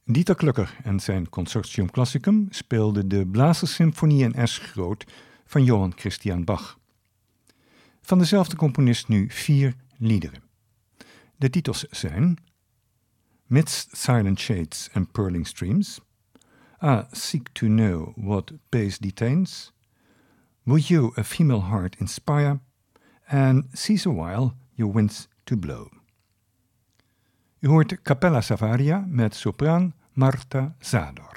Dieter Klucker en zijn Consortium Classicum speelden de Blazerssymfonie in S groot van Johann Christian Bach. Van dezelfde componist nu 4 liederen. De titels zijn Midst Silent Shades and Purling Streams, I Seek to Know What Pace Detains, Would You a Female Heart Inspire, and Cease a While Your Winds to Blow. U hoort Capella Savaria met sopraan Marta Zador.